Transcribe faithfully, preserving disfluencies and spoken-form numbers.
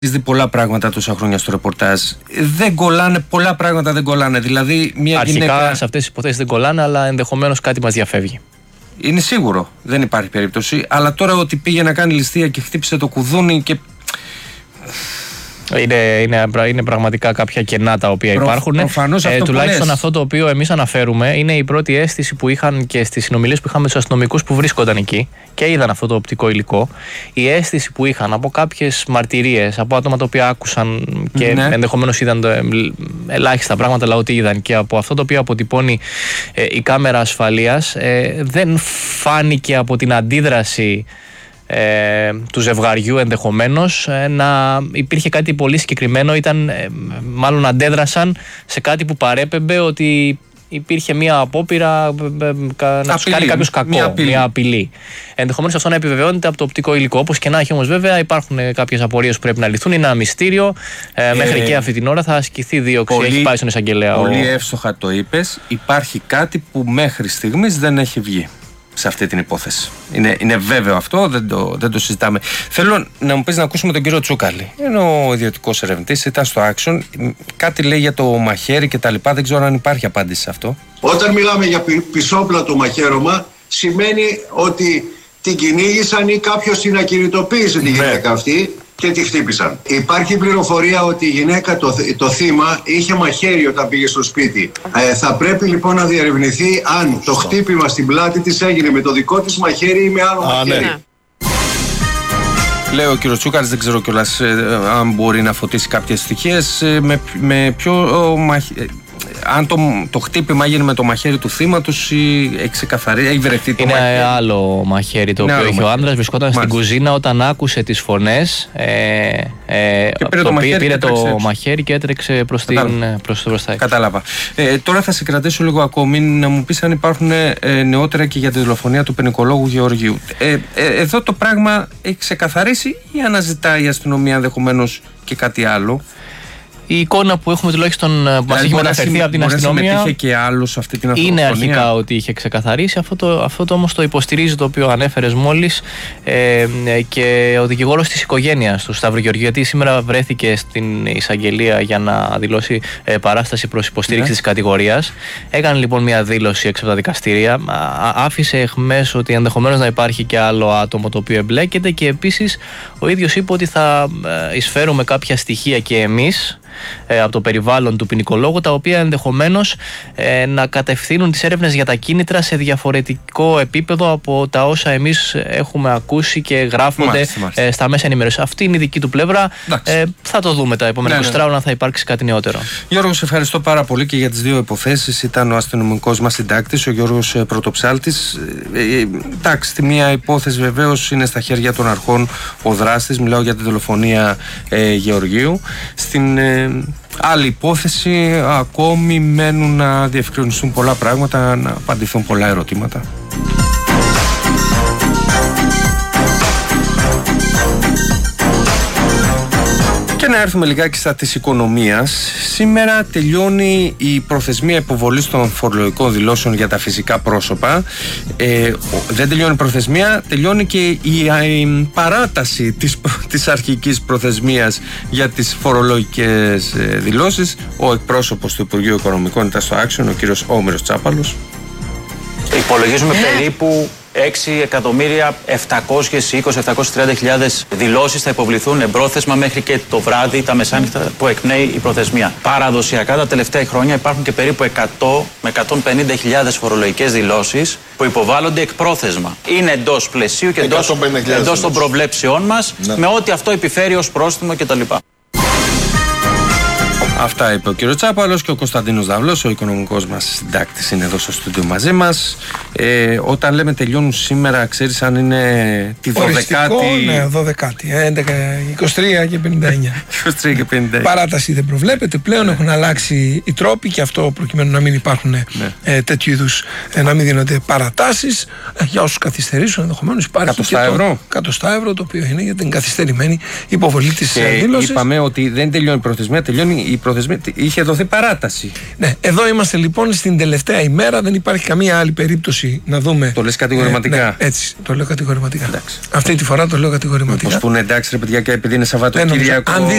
Έχεις δει πολλά πράγματα τόσα χρόνια στο ρεπορτάζ. Δεν κολλάνε, πολλά πράγματα δεν κολλάνε. Δηλαδή, μια αρχικά γυναίκα... σε αυτές τις υποθέσεις δεν κολλάνε, αλλά ενδεχομένως κάτι μας διαφεύγει. Είναι σίγουρο, δεν υπάρχει περίπτωση. Αλλά τώρα ότι πήγε να κάνει ληστεία και χτύπησε το κουδούνι και. Είναι, είναι, είναι πραγματικά κάποια κενά τα οποία Προ, υπάρχουν. Προφανώς ε, αυτό τουλάχιστον αυτό το οποίο εμείς αναφέρουμε είναι η πρώτη αίσθηση που είχαν και στις συνομιλίες που είχαμε με τους αστυνομικούς που βρίσκονταν εκεί και είδαν αυτό το οπτικό υλικό. Η αίσθηση που είχαν από κάποιες μαρτυρίες, από άτομα τα οποία άκουσαν και ναι. ενδεχομένως είδαν ελάχιστα πράγματα, αλλά ότι είδαν, και από αυτό το οποίο αποτυπώνει ε, η κάμερα ασφαλείας, ε, δεν φάνηκε από την αντίδραση Ε, του ζευγαριού ενδεχομένως ε, να υπήρχε κάτι πολύ συγκεκριμένο, ήταν, ε, μάλλον αντέδρασαν σε κάτι που παρέπεμπε ότι υπήρχε μια απόπειρα ε, ε, να τους κάνει κάποιος κακό, μια απειλή. μια απειλή. Ενδεχομένως αυτό να επιβεβαιώνεται από το οπτικό υλικό. Όπως και να έχει όμως, βέβαια, υπάρχουν κάποιες απορίες που πρέπει να λυθούν. Είναι ένα μυστήριο. Ε, ε, μέχρι και αυτή την ώρα θα ασκηθεί δίωξη. Πολύ, έχει πάει στον εισαγγελέα. Πολύ ο... εύστοχα το είπες. Υπάρχει κάτι που μέχρι στιγμής δεν έχει βγει σε αυτή την υπόθεση. Είναι, είναι βέβαιο αυτό, δεν το, δεν το συζητάμε. Θέλω να μου πεις να ακούσουμε τον κύριο Τσούκαλη. Είναι ο ιδιωτικός ερευνητής, ήταν στο Action. Κάτι λέει για το μαχαίρι και τα λοιπά. Δεν ξέρω αν υπάρχει απάντηση σε αυτό. Όταν μιλάμε για πι, πισόπλατο μαχαίρωμα, σημαίνει ότι την κυνήγησαν ή κάποιος την ακινητοποίησε τη γυναίκα αυτή και τη χτύπησαν. Υπάρχει πληροφορία ότι η γυναίκα, το, το θύμα, είχε μαχαίρι όταν πήγε στο σπίτι. Ε, θα πρέπει λοιπόν να διερευνηθεί αν το χτύπημα στην πλάτη της έγινε με το δικό της μαχαίρι ή με άλλο Α, μαχαίρι. Ναι. Λέει ο κύριος Τσούκαλης, δεν ξέρω κιόλας ε, αν μπορεί να φωτίσει κάποιες στοιχείες, ε, με, με ποιο ο, μαχ... αν το, το χτύπημα έγινε με το μαχαίρι του θύματος ή έχει ξεκαθαρίσει, έχει βρεθεί το είναι μαχαίρι. Είναι άλλο μαχαίρι το είναι οποίο είχε ο άντρας, βρισκόταν Μάλιστα. στην κουζίνα όταν άκουσε τις φωνές ε, ε, και πήρε το, το, μαχαίρι, πήρε και το μαχαίρι και έτρεξε προς, την, προς το μπροστά. Κατάλαβα. Ε, τώρα θα σε κρατήσω λίγο ακόμη να μου πεις αν υπάρχουν ε, νεότερα και για τη δολοφονία του ποινικολόγου Γεωργίου. Ε, ε, εδώ το πράγμα έχει ξεκαθαρίσει ή αναζητάει η αστυνομία ενδεχομένως και κάτι άλλο? Η εικόνα που έχουμε τουλάχιστον που μας έχει μεταφερθεί από την αστυνομία και άλλο σε αυτή την είναι αρχικά ότι είχε ξεκαθαρίσει. Αυτό το, αυτό το όμως το υποστηρίζει το οποίο ανέφερες μόλις ε, και ο δικηγόρος της οικογένειας του Σταύρου Γεωργίου, γιατί σήμερα βρέθηκε στην εισαγγελία για να δηλώσει ε, παράσταση προς υποστήριξη yeah. της κατηγορίας. Έκανε λοιπόν μια δήλωση έξω από τα δικαστήρια. Άφησε εχμές ότι ενδεχομένως να υπάρχει και άλλο άτομο το οποίο εμπλέκεται και επίσης ο ίδιος είπε ότι θα εισφέρουμε κάποια στοιχεία και εμείς από το περιβάλλον του ποινικολόγου, τα οποία ενδεχομένως ε, να κατευθύνουν τις έρευνες για τα κίνητρα σε διαφορετικό επίπεδο από τα όσα εμείς έχουμε ακούσει και γράφονται μάλιστα, μάλιστα. Ε, στα μέσα ενημέρωσης. Αυτή είναι η δική του πλευρά. Ε, θα το δούμε τα επόμενα είκοσι τέσσερα ώρα αν θα υπάρξει κάτι νεότερο. Γιώργο, σε ευχαριστώ πάρα πολύ και για τις δύο υποθέσεις. Ήταν ο αστυνομικός μας συντάκτης, ο Γιώργος Πρωτοψάλτης. Ε, εντάξει, τη μία υπόθεση βεβαίως είναι στα χέρια των αρχών ο δράστης. Μιλάω για τη δολοφονία ε, Γεωργίου. Στην ε, άλλη υπόθεση ακόμη μένουν να διευκρινιστούν πολλά πράγματα, να απαντηθούν πολλά ερωτήματα. Και να έρθουμε λιγάκι στα της οικονομίας. Σήμερα τελειώνει η προθεσμία υποβολής των φορολογικών δηλώσεων για τα φυσικά πρόσωπα. Ε, δεν τελειώνει η προθεσμία, τελειώνει και η, η παράταση της, της αρχικής προθεσμίας για τις φορολογικές δηλώσεις. Ο εκπρόσωπος του Υπουργείου Οικονομικών ήταν στο Action, ο κύριος Όμηρος Τσάπαλος. Υπολογίζουμε περίπου έξι εκατομμύρια επτακόσιες είκοσι με επτακόσιες τριάντα χιλιάδες δηλώσεις θα υποβληθούν εμπρόθεσμα μέχρι και το βράδυ, τα μεσάνυχτα που εκπνέει η προθεσμία. Παραδοσιακά τα τελευταία χρόνια υπάρχουν και περίπου εκατό με εκατόν πενήντα χιλιάδες φορολογικές δηλώσεις που υποβάλλονται εκπρόθεσμα. Είναι εντός πλαισίου και εντός, εντός των προβλέψεών μας, ναι. με ό,τι αυτό επιφέρει ως πρόστιμο κτλ. Αυτά είπε ο κύριος Τσάπαλος και ο Κωνσταντίνος Δαυλός, ο οικονομικός μας συντάκτης, είναι εδώ στο στούντιο μαζί μας. Ε, όταν λέμε τελειώνουν σήμερα, ξέρεις αν είναι τη δωδεκάτη? Ναι, δωδεκάτη, έντεκα, είκοσι τρία και πενήντα εννιά. είκοσι τρία και πενήντα εννιά. Παράταση δεν προβλέπεται πλέον, ναι. έχουν αλλάξει οι τρόποι και αυτό προκειμένου να μην υπάρχουν ναι. ε, τέτοιου είδους, ε, να μην δίνονται παρατάσεις. Ε, για όσους καθυστερήσουν ενδεχομένως υπάρχει και το εκατό ευρώ, το οποίο είναι για την καθυστερημένη υποβολή της δήλωσης. Είπαμε ότι δεν τελειώνει η προθεσμία, τελειώνει η προθεσμία προθεσμία. Είχε δοθεί παράταση. Ναι, εδώ είμαστε λοιπόν στην τελευταία ημέρα. Δεν υπάρχει καμία άλλη περίπτωση να δούμε. Το λες κατηγορηματικά. Ναι, ναι, έτσι, το λέω κατηγορηματικά. Εντάξει. Αυτή τη φορά το λέω κατηγορηματικά. Μήπως πούνε εντάξει, ρε παιδιά, και επειδή είναι Σαββατοκύριακο.